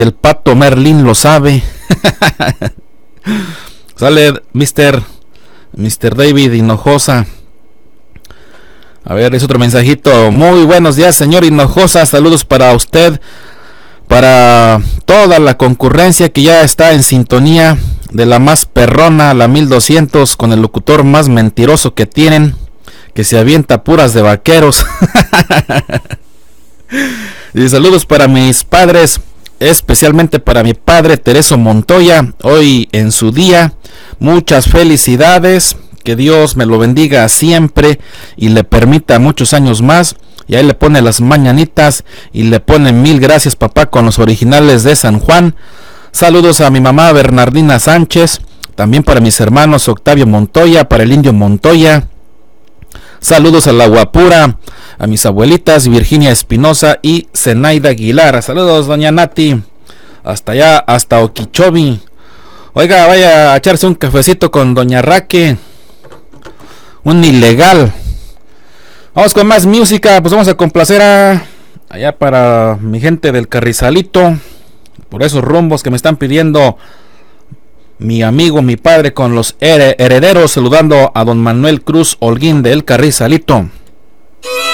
El Pato Merlín lo sabe. Sale Mr. David Hinojosa. A ver, es otro mensajito. Muy buenos días, señor Hinojosa. Saludos para usted, para toda la concurrencia que ya está en sintonía de la más perrona, la 1200, con el locutor más mentiroso que tienen, que se avienta puras de vaqueros. Y saludos para mis padres, especialmente para mi padre Tereso Montoya, hoy en su día. Muchas felicidades, que Dios me lo bendiga siempre y le permita muchos años más. Y ahí le pone las mañanitas y le pone 1000 gracias, papá, con los originales de San Juan. Saludos a mi mamá Bernardina Sánchez, también para mis hermanos Octavio Montoya, para el Indio Montoya. Saludos a la Guapura, a mis abuelitas Virginia Espinosa y Zenaida Aguilar. Saludos, doña Nati, hasta allá, hasta Okeechobee. Oiga, vaya a echarse un cafecito con doña Raque, un ilegal. Vamos con más música, pues vamos a complacer allá para mi gente del Carrizalito, por esos rumbos que me están pidiendo mi amigo, mi padre, con los herederos, saludando a don Manuel Cruz Holguín de El Carrizalito.